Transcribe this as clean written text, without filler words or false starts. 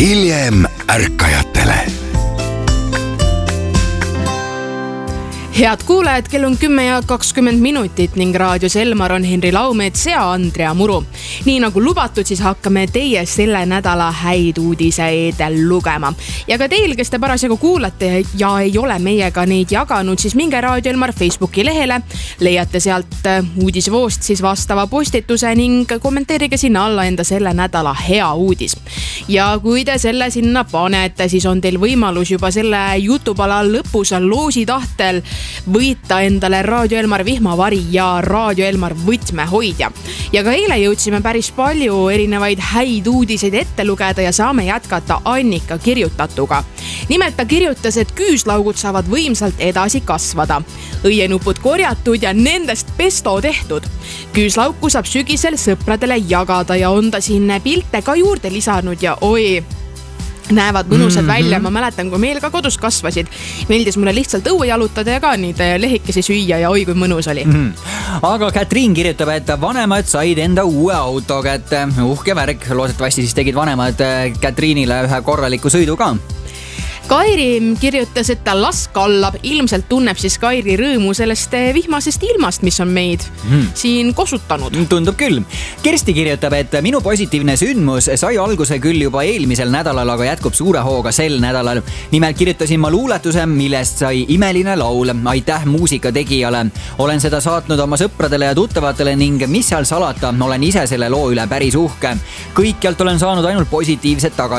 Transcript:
hiljem ärkajatele. Head kuulajad, kell on 10:20 ning raadios Elmar on Henri Laumets ja Andrea Muru. Nii nagu lubatud, siis hakkame teie selle nädala häid uudiseid lugema. Ja ka teil, kes te parasjagu kuulate ja ei ole meiega neid jaganud, siis minge Raadio Elmar Facebooki lehele, leiate sealt uudisvoost siis vastava postituse ning kommenteerige sinna alla enda selle nädala hea uudis. Ja kui te selle sinna panete, siis on teil võimalus juba selle jutupala lõpus loosi tahtel võita endale Raadio Elmar vihmavari ja Raadio Elmar võtmehoidja. Ja ka eile jõudsime päris palju erinevaid häid uudiseid ette lugeda ja saame jätkata Annika kirjutatuga. Nimelt ta kirjutas, et küüslaugud saavad võimsalt edasi kasvada. Õienupud korjatud ja nendest pesto tehtud. Küüslauku saab sügisel sõpradele jagada ja on ta sinne pilte ka juurde lisanud ja oi, näevad mõnusad välja. Ma mäletan, kui meil ka kodus kasvasid. Meeldis mulle lihtsalt õue jalutada ja ka neid lehikesi süüa ja oi, kui mõnus oli. Aga Katriin kirjutab, et vanemad said enda uue auto kätte. Uhke värk. Loodetavasti siis tegid vanemad Katriinile ühe korraliku sõidu ka. Kairi kirjutas, et ta las kallab. Ilmselt tunneb siis Kairi rõõmu sellest vihmasest ilmast, mis on meid siin kosutanud. Tundub küll. Kersti kirjutab, et minu positiivne sündmus sai alguse küll juba eelmisel nädalal, aga jätkub suure hooga sel nädalal. Nimelt kirjutasin ma luuletuse, millest sai imeline laul. Aitäh muusika tegijale. Olen seda saatnud oma sõpradele ja tuttavatele ning mis seal salata, olen ise selle loo üle päris uhke. Kõikjalt olen saanud ainult positiivset tagasisidet.